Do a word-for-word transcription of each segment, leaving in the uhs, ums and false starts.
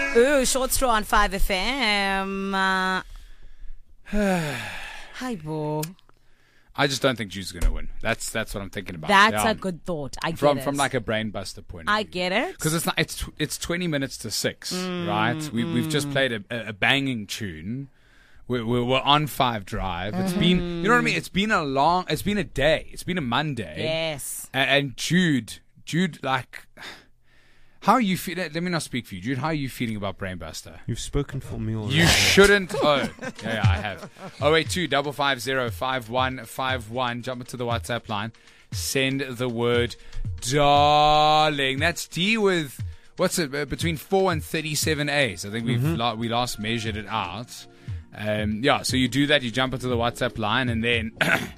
Ooh, short straw on five F M. Uh, hi, Bo. I just don't think Jude's going to win. That's that's what I'm thinking about. That's yeah. a good thought. I get from it. from like a brainbuster point of I view. get it. Because it's not, it's it's twenty minutes to six, mm, right? We, mm. We've just played a, a banging tune. We're, we're on Five Drive. It's mm. been, you know what I mean? It's been a long, it's been a day. It's been a Monday. Yes. And, and Jude, Jude, like, how are you feeling? Let me not speak for you, Jude. How are you feeling about Brainbuster? You've spoken for me already. You shouldn't. Oh, yeah, yeah, I have. oh eight two, five five zero, five one five one. Jump into the WhatsApp line. Send the word darling. That's D with, what's it, uh, between four and thirty-seven A's. I think we've mm-hmm. la- we last measured it out. Um, yeah, so you do that. You jump into the WhatsApp line and then...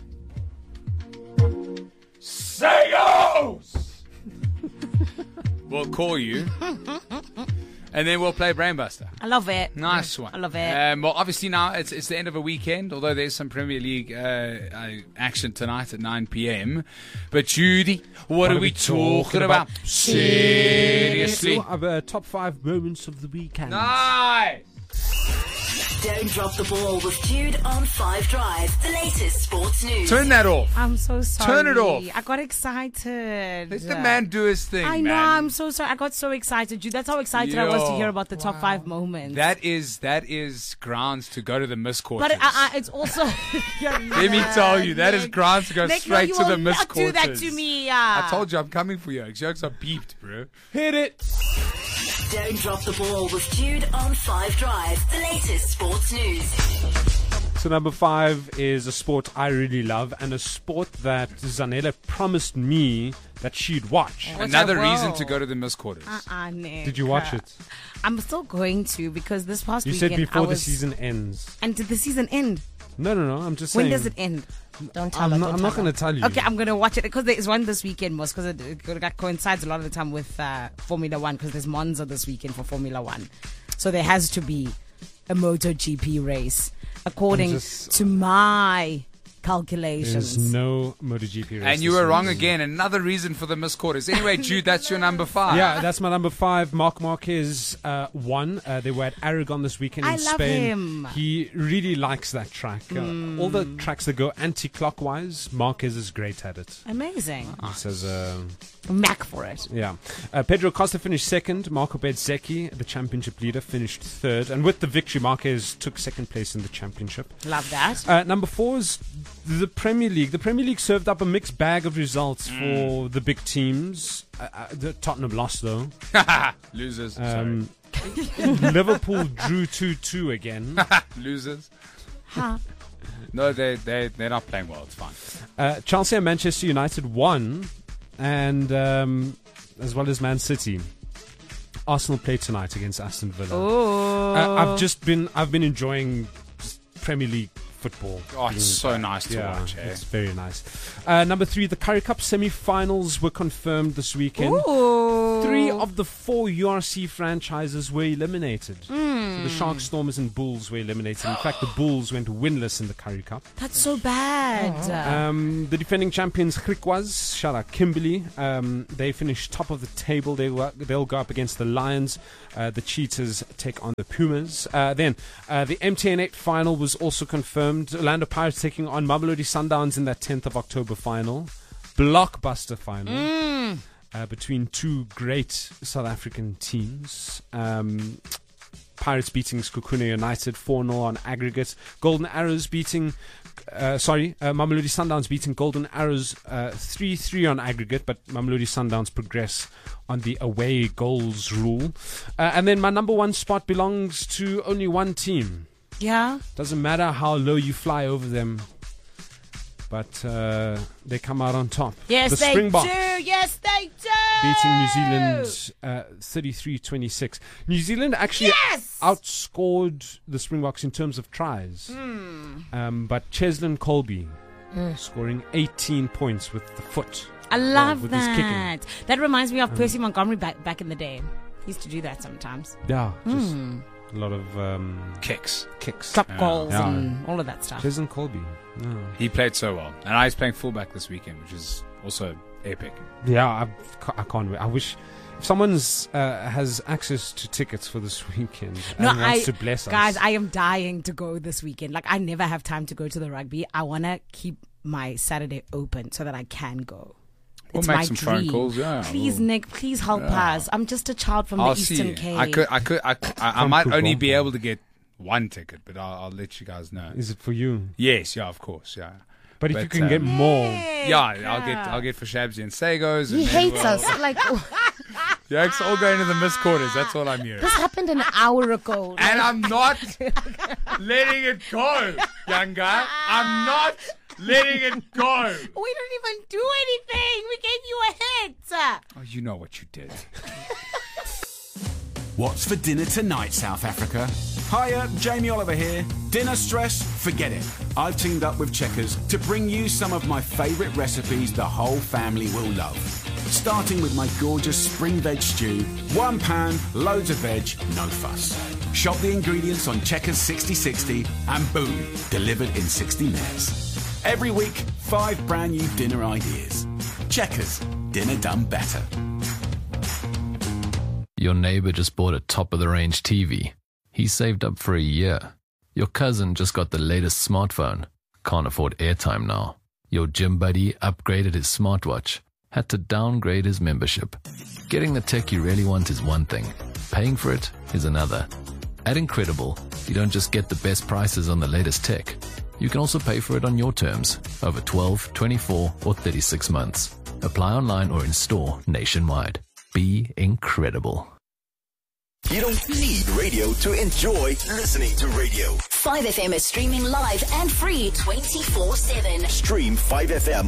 Sayos! We'll call you. And then we'll play Brainbuster. I love it. Nice one. I love it. Um, well, obviously now it's it's the end of a weekend, although there's some Premier League uh, uh, action tonight at nine p.m. But Judy, what, what are, are we talking, talking about? about? Seriously? Our top five moments of the weekend. Nice! Don't drop the ball with Jude on Five Drive, the latest sports news. Turn that off. I'm so sorry. Turn it off. I got excited. Let the man do his thing, I man. know, I'm so sorry. I got so excited, Jude. That's how excited Yo, I was to hear about the wow. top five moments. That is that is grounds to go to the Miss Quarters. But uh, uh, it's also... Let me tell you, that Nick, is grounds to go Nick, straight no, to the Miss Quarters. Quarters. Do that to me. Uh. I told you I'm coming for you. Jokes are beeped, bro. Hit it. Don't drop the ball with Jude on Five Drive, the latest sports news. So number five is a sport I really love and a sport that Zanella promised me that she'd watch. Which Another reason to go to the Miss Quarters. Uh-uh, Nick. Did you watch it? I'm still going to because this past you weekend... You said before was... the season ends. And did the season end? No, no, no. I'm just when saying. When does it end? Don't tell I'm her. Not, don't I'm tell not going to tell you. Okay, I'm going to watch it because there is one this weekend, most because it, it coincides a lot of the time with uh, Formula One because there's Monza this weekend for Formula One. So there has to be a MotoGP race according just, to my calculations. There's no MotoGP race. And you were wrong again. Another reason for the Miss Quarters. Anyway, Jude, that's your number five. Yeah, that's my number five. Marc Marquez uh, won. Uh, they were at Aragon this weekend in I love Spain. Him. He really likes that track. Mm. Uh, all the tracks that go anti-clockwise, Marquez is great at it. Amazing. He says... Uh, Mac for it. Yeah. Uh, Pedro Costa finished second. Marco Bezzecchi, the championship leader, finished third. And with the victory, Marquez took second place in the championship. Love that. Uh, number four is the Premier League. The Premier League served up a mixed bag of results mm. for the big teams. Uh, uh, the Tottenham lost, though. Losers. Um, Liverpool drew two two again. Losers. Huh. No, they, they, they're not playing well. It's fine. Uh, Chelsea and Manchester United won. And um, as well as Man City, Arsenal play tonight against Aston Villa. Oh, uh, I've just been I've been enjoying Premier League football. Oh, it's so nice to yeah, watch. Eh? It's very nice. Uh, number three, the Currie Cup semi-finals were confirmed this weekend. Ooh. Three of the four U R C franchises were eliminated. Mm. So the Sharks, Stormers, and Bulls were eliminated. In fact, the Bulls went winless in the Currie Cup. That's so bad. Um, the defending champions, Griquas, shout out Kimberley, um, they finished top of the table. They will, they'll go up against the Lions. Uh, the Cheetahs take on the Pumas. Uh, then uh, the M T N eight final was also confirmed. Orlando Pirates taking on Mamelodi Sundowns in that tenth of October final. Blockbuster final. Mm. Uh, between two great South African teams. Um, Pirates beating Skukuna United four nil on aggregate. Golden Arrows beating, uh, sorry, uh, Mamelodi Sundowns beating Golden Arrows uh, three three on aggregate, but Mamelodi Sundowns progress on the away goals rule. Uh, and then my number one spot belongs to only one team. Yeah. Doesn't matter how low you fly over them. But uh, they come out on top. Yes, the they Springboks do. Yes, they do. Beating New Zealand uh, thirty-three twenty-six. New Zealand actually yes! outscored the Springboks in terms of tries. Mm. Um, but Cheslin Colby mm. scoring eighteen points with the foot. I love with that. His kicking. That reminds me of um, Percy Montgomery back, back in the day. He used to do that sometimes. Yeah, just mm. a lot of um, kicks. Kicks. Drop yeah. goals yeah. and all of that stuff. Cheslin Colby. Yeah. He played so well. And I was playing fullback this weekend, which is also epic. Yeah, I, I can't wait. I wish If someone's uh, has access to tickets for this weekend No, and wants I, to bless us, guys, I am dying to go this weekend. Like, I never have time to go to the rugby. I want to keep my Saturday open so that I can go. We'll It's make my some dream. phone calls, yeah. Please, We'll- Nick, please help Yeah. us. I'm just a child from I'll the see. Eastern Cape. I could, I could, I, could- I, I From might only Kubombo. be able to get one ticket, but I'll, I'll let you guys know. is it for you? Yes, yeah, of course, yeah. But if But, you can um, get more, Yeah, I'll get, I'll get for Shabsy and Sagos. He and then hates we'll- us. Like, Yeah, it's all going to the missed quarters. That's all I'm hearing. this happened an hour ago. And I'm not letting it go, young guy. I'm not letting it go. We didn't even do anything. We gave you a hint. Oh, you know what you did. What's for dinner tonight, South Africa? Hiya, Jamie Oliver here. Dinner stress? Forget it. I've teamed up with Checkers to bring you some of my favourite recipes the whole family will love. Starting with my gorgeous spring veg stew. One pan, loads of veg, no fuss. Shop the ingredients on Checkers sixty sixty and boom, delivered in sixty minutes. Every week, five brand new dinner ideas. Checkers, dinner done better. Your neighbor just bought a top-of-the-range T V. He saved up for a year. Your cousin just got the latest smartphone. Can't afford airtime now. Your gym buddy upgraded his smartwatch. Had to downgrade his membership. Getting the tech you really want is one thing. Paying for it is another. At Incredible, you don't just get the best prices on the latest tech. You can also pay for it on your terms, over twelve, twenty-four, or thirty-six months. Apply online or in store nationwide. Be incredible. You don't need radio to enjoy listening to radio. five F M is streaming live and free twenty-four seven. Stream five F M